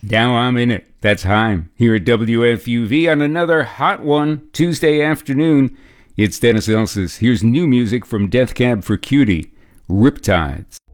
Now I'm in it. That's Haim here at WFUV on another hot one Tuesday afternoon. It's Dennis Elsas. Here's new music from Death Cab for Cutie, Riptides.